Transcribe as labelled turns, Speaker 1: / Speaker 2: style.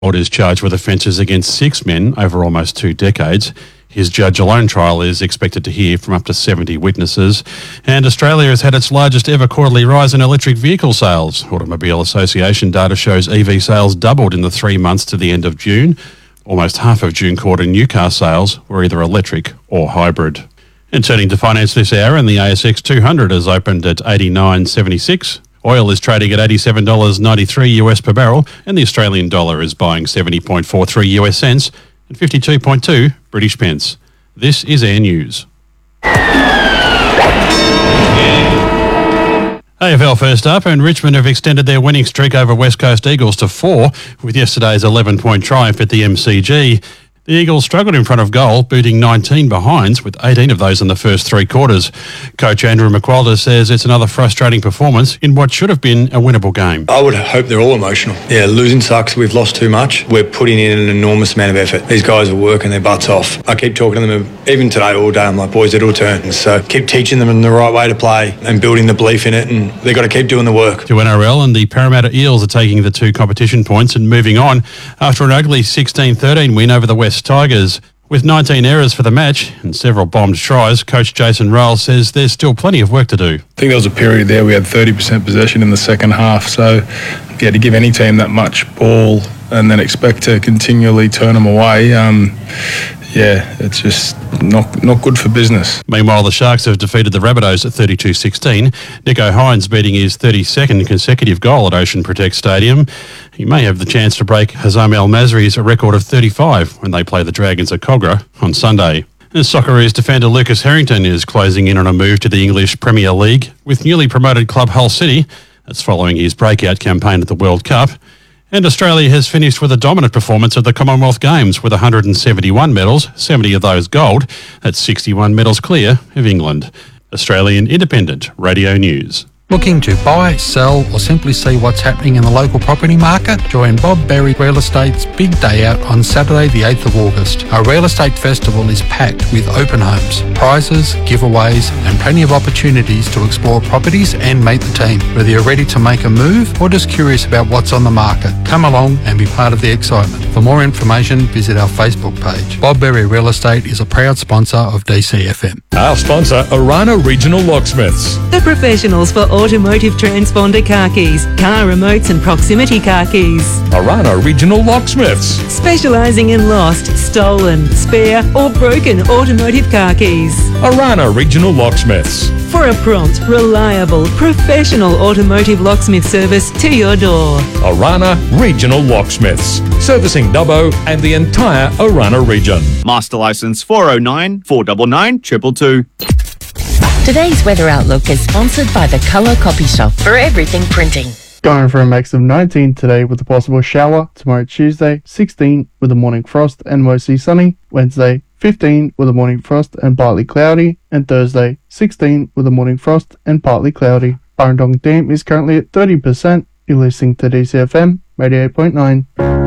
Speaker 1: Old is charged with offences against 6 men over almost 2 decades. His judge-alone trial is expected to hear from up to 70 witnesses. And Australia has had its largest ever quarterly rise in electric vehicle sales. Automobile Association data shows EV sales doubled in the 3 months to the end of June. Almost half of June quarter new car sales were either electric or hybrid. And turning to finance this hour, and the ASX 200 has opened at 89.76. Oil is trading at $87.93 US per barrel, and the Australian dollar is buying 70.43 US cents and 52.2 British pence. This is Air News. AFL first up, and Richmond have extended their winning streak over West Coast Eagles to 4 with yesterday's 11-point triumph at the MCG. The Eagles struggled in front of goal, booting 19 behinds, with 18 of those in the first 3 quarters. Coach Andrew McQualter says it's another frustrating performance in what should have been a winnable game.
Speaker 2: I would hope they're all emotional. Yeah, losing sucks. We've lost too much. We're putting in an enormous amount of effort. These guys are working their butts off. I keep talking to them, even today all day. I'm like, boys, it'll turn. So keep teaching them the right way to play and building the belief in it, and they've got to keep doing the work.
Speaker 1: To NRL, and the Parramatta Eels are taking the 2 competition points and moving on after an ugly 16-13 win over the West Tigers. With 19 errors for the match and several bombed tries, Coach Jason Rowell says there's still plenty of work to do.
Speaker 3: I think there was a period there we had 30% possession in the second half, so to give any team that much ball and then expect to continually turn them away, it's just not good for business.
Speaker 1: Meanwhile, the Sharks have defeated the Rabbitohs at 32-16. Nicho Hynes beating his 32nd consecutive goal at Ocean Protect Stadium. He may have the chance to break Hazam El Masri's record of 35 when they play the Dragons at Cogra on Sunday. And Socceroos defender Lucas Harrington is closing in on a move to the English Premier League with newly promoted club Hull City. That's following his breakout campaign at the World Cup. And Australia has finished with a dominant performance at the Commonwealth Games with 171 medals, 70 of those gold. That's 61 medals clear of England. Australian Independent Radio News.
Speaker 4: Looking to buy, sell or simply see what's happening in the local property market? Join Bob Berry Real Estate's Big Day Out on Saturday the 8th of August. Our real estate festival is packed with open homes, prizes, giveaways and plenty of opportunities to explore properties and meet the team. Whether you're ready to make a move or just curious about what's on the market, come along and be part of the excitement. For more information, visit our Facebook page. Bob Berry Real Estate is a proud sponsor of DCFM.
Speaker 5: Our sponsor, Arana Regional Locksmiths.
Speaker 6: The professionals for automotive transponder car keys, car remotes and proximity car keys.
Speaker 5: Arana Regional Locksmiths.
Speaker 6: Specialising in lost, stolen, spare or broken automotive car keys.
Speaker 5: Arana Regional Locksmiths.
Speaker 6: For a prompt, reliable, professional automotive locksmith service to your door.
Speaker 5: Arana Regional Locksmiths. Servicing Dubbo and the entire Arana region.
Speaker 7: Master Licence 409 499 222.
Speaker 8: Today's weather outlook is sponsored by the Colour Copy Shop for everything printing.
Speaker 9: Going for a max of 19 today with a possible shower. Tomorrow Tuesday, 16 with a morning frost and mostly sunny. Wednesday, 15 with a morning frost and partly cloudy. And Thursday, 16 with a morning frost and partly cloudy. Burrendong Dam is currently at 30%. You're listening to DCFM 88.9.